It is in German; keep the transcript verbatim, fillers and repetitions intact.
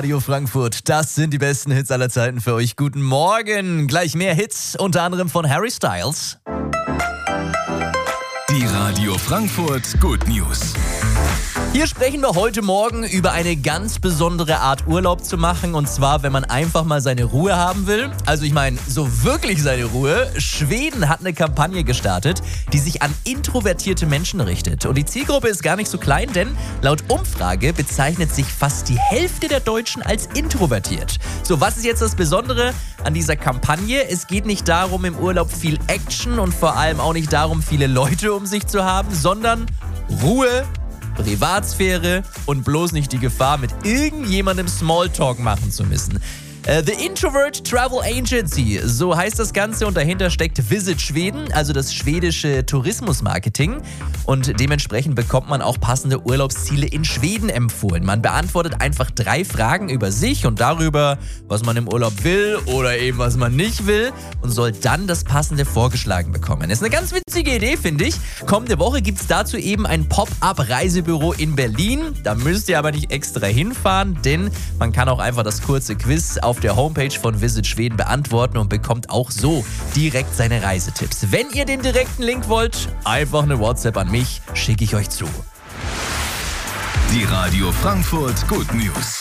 Radio Frankfurt, das sind die besten Hits aller Zeiten für euch. Guten Morgen, gleich mehr Hits, unter anderem von Harry Styles. Die Radio Frankfurt Good News. Hier sprechen wir heute Morgen über eine ganz besondere Art Urlaub zu machen, und zwar, wenn man einfach mal seine Ruhe haben will. Also ich meine, so wirklich seine Ruhe. Schweden hat eine Kampagne gestartet, die sich an introvertierte Menschen richtet. Und die Zielgruppe ist gar nicht so klein, denn laut Umfrage bezeichnet sich fast die Hälfte der Deutschen als introvertiert. So, was ist jetzt das Besondere an dieser Kampagne? Es geht nicht darum, im Urlaub viel Action und vor allem auch nicht darum, viele Leute um sich zu haben, sondern Ruhe, Privatsphäre und bloß nicht die Gefahr, mit irgendjemandem Smalltalk machen zu müssen. Uh, The Introvert Travel Agency, so heißt das Ganze, und dahinter steckt Visit Schweden, also das schwedische Tourismusmarketing, und dementsprechend bekommt man auch passende Urlaubsziele in Schweden empfohlen. Man beantwortet einfach drei Fragen über sich und darüber, was man im Urlaub will oder eben was man nicht will, und soll dann das Passende vorgeschlagen bekommen. Das ist eine ganz witzige Idee, finde ich. Kommende Woche gibt es dazu eben ein Pop-up-Reisebüro in Berlin. Da müsst ihr aber nicht extra hinfahren, denn man kann auch einfach das kurze Quiz auf der Homepage von Visit Schweden beantworten und bekommt auch so direkt seine Reisetipps. Wenn ihr den direkten Link wollt, einfach eine WhatsApp an mich, schicke ich euch zu. Die Radio Frankfurt Good News.